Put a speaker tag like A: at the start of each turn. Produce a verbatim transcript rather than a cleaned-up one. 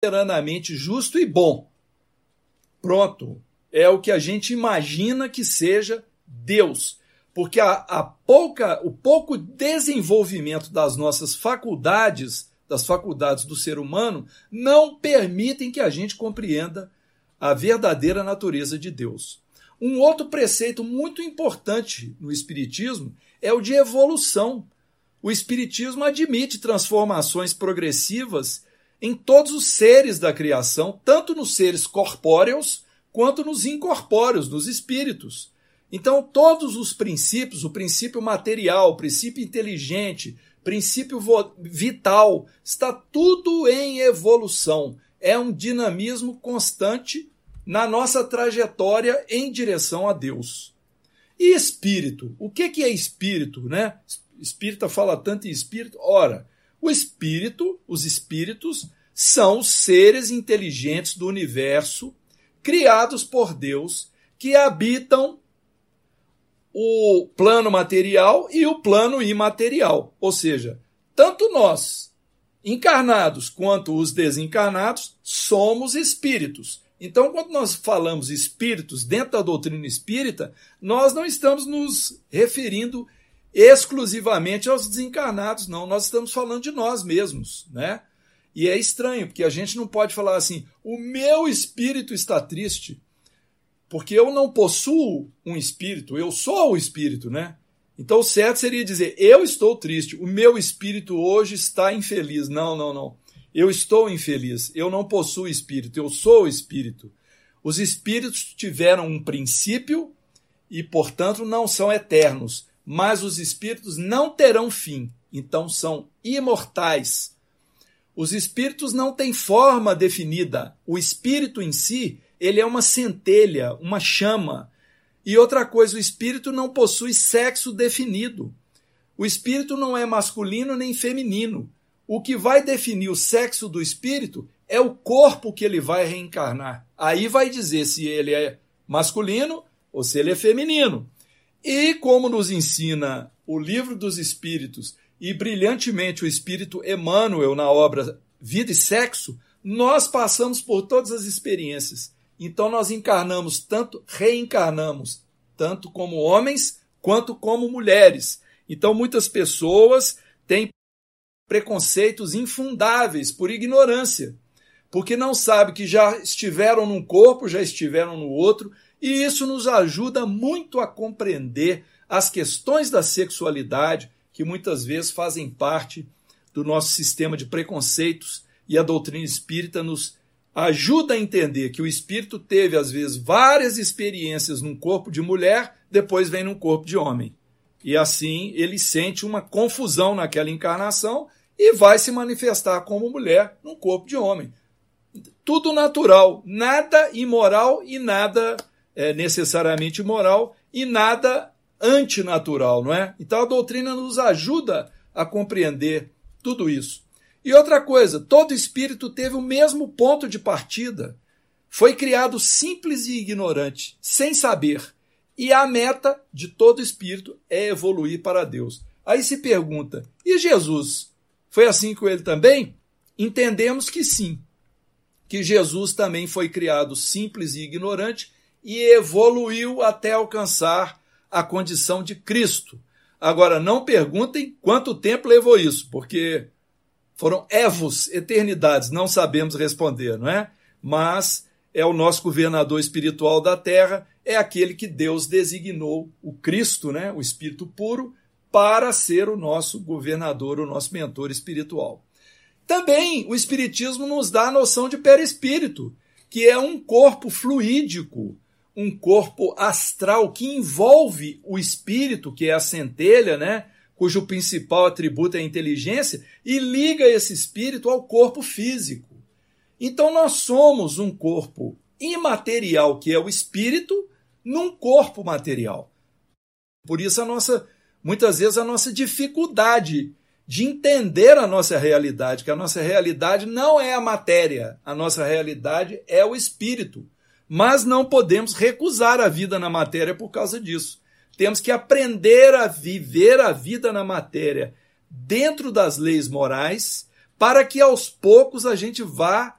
A: soberanamente justo e bom. Pronto. É o que a gente imagina que seja Deus. Porque a, a pouca, o pouco desenvolvimento das nossas faculdades, das faculdades do ser humano, não permitem que a gente compreenda a verdadeira natureza de Deus. Um outro preceito muito importante no Espiritismo é o de evolução. O Espiritismo admite transformações progressivas em todos os seres da criação, tanto nos seres corpóreos quanto nos incorpóreos, nos espíritos. Então, todos os princípios, o princípio material, o princípio inteligente, princípio vital, está tudo em evolução. É um dinamismo constante na nossa trajetória em direção a Deus. E espírito? O que é espírito, né? Espírita fala tanto em espírito. Ora, o espírito, os espíritos, são seres inteligentes do universo, criados por Deus, que habitam o plano material e o plano imaterial. Ou seja, tanto nós, encarnados, quanto os desencarnados, somos espíritos. Então, quando nós falamos espíritos dentro da doutrina espírita, nós não estamos nos referindo exclusivamente aos desencarnados, não. Nós estamos falando de nós mesmos, né? E é estranho, porque a gente não pode falar assim, o meu espírito está triste, porque eu não possuo um espírito, eu sou o espírito, né? Então o certo seria dizer, eu estou triste, o meu espírito hoje está infeliz. Não, não, não. Eu estou infeliz, eu não possuo espírito, eu sou o espírito. Os espíritos tiveram um princípio e, portanto, não são eternos, mas os espíritos não terão fim, então são imortais. Os espíritos não têm forma definida. O espírito em si, ele é uma centelha, uma chama. E outra coisa, o espírito não possui sexo definido. O espírito não é masculino nem feminino. O que vai definir o sexo do espírito é o corpo que ele vai reencarnar. Aí vai dizer se ele é masculino ou se ele é feminino. E como nos ensina o Livro dos Espíritos e brilhantemente o Espírito Emmanuel na obra Vida e Sexo, nós passamos por todas as experiências. Então nós encarnamos tanto, reencarnamos, tanto como homens quanto como mulheres. Então muitas pessoas têm preconceitos infundáveis por ignorância, porque não sabem que já estiveram num corpo, já estiveram no outro, e isso nos ajuda muito a compreender as questões da sexualidade, que muitas vezes fazem parte do nosso sistema de preconceitos, e a doutrina espírita nos ajuda a entender que o espírito teve, às vezes, várias experiências num corpo de mulher, depois vem num corpo de homem. E assim ele sente uma confusão naquela encarnação e vai se manifestar como mulher num corpo de homem. Tudo natural, nada imoral e nada é, necessariamente imoral e nada antinatural, não é? Então a doutrina nos ajuda a compreender tudo isso. E outra coisa, todo espírito teve o mesmo ponto de partida. Foi criado simples e ignorante, sem saber. E a meta de todo espírito é evoluir para Deus. Aí se pergunta, e Jesus? Foi assim com ele também? Entendemos que sim, que Jesus também foi criado simples e ignorante e evoluiu até alcançar a condição de Cristo. Agora, não perguntem quanto tempo levou isso, porque foram évos, eternidades, não sabemos responder, não é? Mas é o nosso governador espiritual da Terra, é aquele que Deus designou, o Cristo, né, o Espírito puro, para ser o nosso governador, o nosso mentor espiritual. Também o Espiritismo nos dá a noção de perispírito, que é um corpo fluídico, um corpo astral que envolve o espírito, que é a centelha, né, cujo principal atributo é a inteligência, e liga esse espírito ao corpo físico. Então nós somos um corpo imaterial, que é o espírito, num corpo material. Por isso a nossa, muitas vezes a nossa dificuldade de entender a nossa realidade, que a nossa realidade não é a matéria, a nossa realidade é o espírito. Mas não podemos recusar a vida na matéria por causa disso. Temos que aprender a viver a vida na matéria dentro das leis morais, para que aos poucos a gente vá